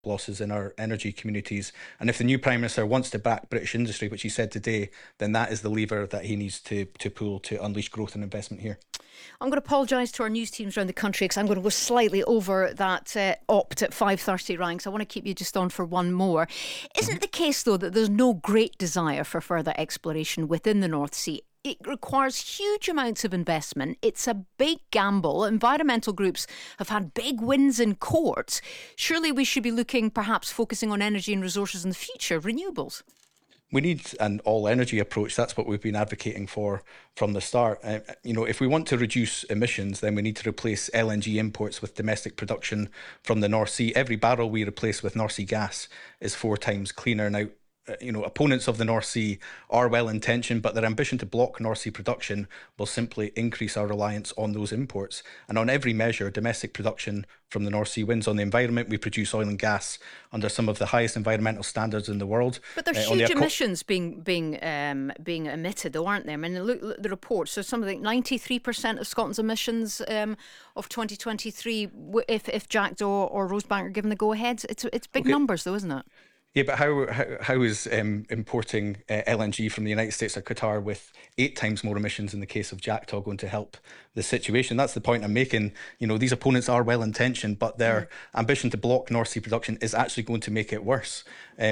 losses in our energy communities. And if the new Prime Minister wants to back British industry, which he said today, then that is the lever that he needs to pull to unleash growth and investment here. I'm going to apologise to our news teams around the country because I'm going to go slightly over that opt at 5:30, Ryan, because I want to keep you just on for one more. Isn't it the case, though, that there's no great desire for further exploration within the North Sea? It requires huge amounts of investment. It's a big gamble. Environmental groups have had big wins in court. Surely we should be looking, perhaps focusing on energy and resources in the future, renewables. We need an all-energy approach. That's what we've been advocating for from the start. If we want to reduce emissions, then we need to replace LNG imports with domestic production from the North Sea. Every barrel we replace with North Sea gas is 4 times cleaner. Now, opponents of the North Sea are well-intentioned, but their ambition to block North Sea production will simply increase our reliance on those imports. And on every measure, domestic production from the North Sea wins. On the environment, we produce oil and gas under some of the highest environmental standards in the world. But there's huge emissions being emitted, though, aren't there? I mean, look at the report. So something 93% of Scotland's emissions of 2023, if Jackdaw or Rosebank are given the go-ahead. It's big numbers, though, isn't it? Yeah, but how is importing LNG from the United States or Qatar with 8 times more emissions in the case of Jackdaw going to help the situation? That's the point I'm making. These opponents are well-intentioned, but their ambition to block North Sea production is actually going to make it worse.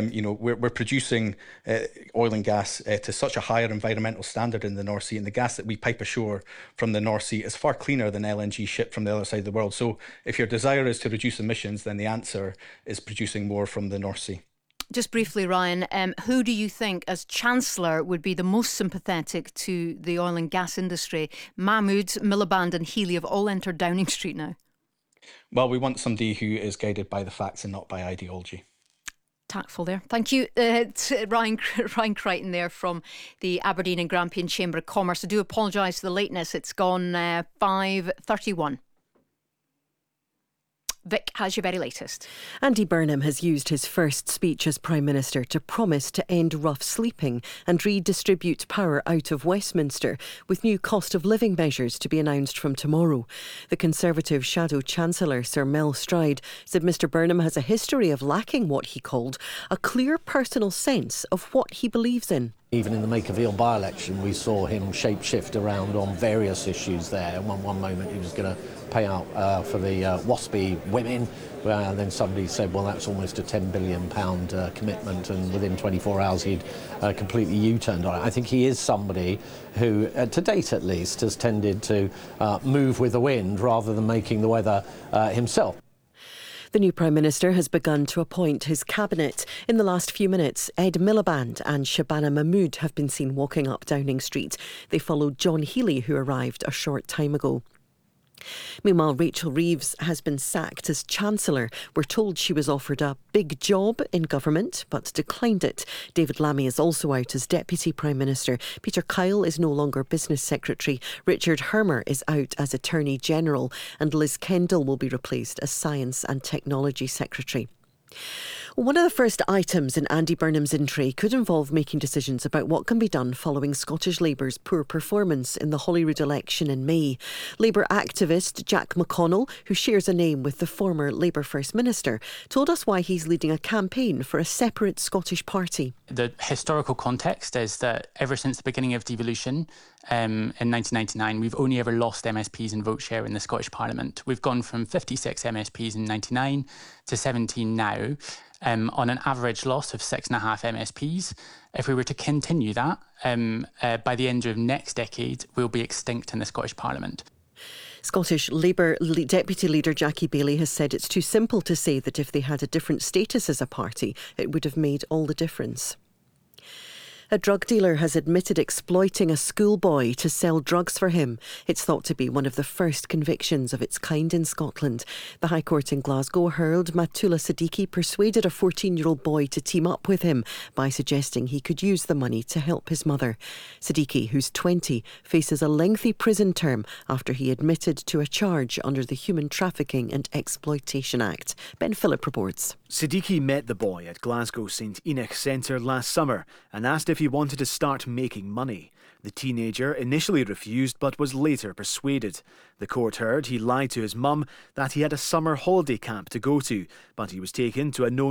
We're producing oil and gas to such a higher environmental standard in the North Sea, and the gas that we pipe ashore from the North Sea is far cleaner than LNG shipped from the other side of the world. So if your desire is to reduce emissions, then the answer is producing more from the North Sea. Just briefly, Ryan, who do you think as Chancellor would be the most sympathetic to the oil and gas industry? Mahmood, Miliband and Healy have all entered Downing Street now. Well, we want somebody who is guided by the facts and not by ideology. Tactful there. Thank you to Ryan Crichton there from the Aberdeen and Grampian Chamber of Commerce. I do apologise for the lateness. It's gone 5:31. Vic has your very latest. Andy Burnham has used his first speech as Prime Minister to promise to end rough sleeping and redistribute power out of Westminster, with new cost of living measures to be announced from tomorrow. The Conservative Shadow Chancellor, Sir Mel Stride, said Mr Burnham has a history of lacking what he called a clear personal sense of what he believes in. Even in the Makerville by-election, we saw him shape-shift around on various issues there. One moment he was going to pay out for the WASPy women, and then somebody said, well, that's almost a £10 billion commitment, and within 24 hours he'd completely U-turned on it. I think he is somebody who, to date at least, has tended to move with the wind rather than making the weather himself. The new Prime Minister has begun to appoint his cabinet. In the last few minutes, Ed Miliband and Shabana Mahmood have been seen walking up Downing Street. They followed John Healy, who arrived a short time ago. Meanwhile, Rachel Reeves has been sacked as Chancellor. We're told she was offered a big job in government but declined it. David Lammy is also out as Deputy Prime Minister. Peter Kyle is no longer Business Secretary. Richard Hermer is out as Attorney General, and Liz Kendall will be replaced as Science and Technology Secretary. One of the first items in Andy Burnham's entry could involve making decisions about what can be done following Scottish Labour's poor performance in the Holyrood election in May. Labour activist Jack McConnell, who shares a name with the former Labour First Minister, told us why he's leading a campaign for a separate Scottish party. The historical context is that ever since the beginning of devolution in 1999, we've only ever lost MSPs in vote share in the Scottish Parliament. We've gone from 56 MSPs in 99 to 17 now. On an average loss of 6.5 MSPs. If we were to continue that, by the end of next decade, we'll be extinct in the Scottish Parliament. Scottish Labour Deputy Leader Jackie Baillie has said it's too simple to say that if they had a different status as a party, it would have made all the difference. A drug dealer has admitted exploiting a schoolboy to sell drugs for him. It's thought to be one of the first convictions of its kind in Scotland. The High Court in Glasgow hurled Matula Siddiqui persuaded a 14-year-old boy to team up with him by suggesting he could use the money to help his mother. Siddiqui, who's 20, faces a lengthy prison term after he admitted to a charge under the Human Trafficking and Exploitation Act. Ben Phillip reports. Siddiqui met the boy at Glasgow St Enoch Centre last summer and asked if he wanted to start making money. The teenager initially refused but was later persuaded. The court heard he lied to his mum that he had a summer holiday camp to go to, but he was taken to a known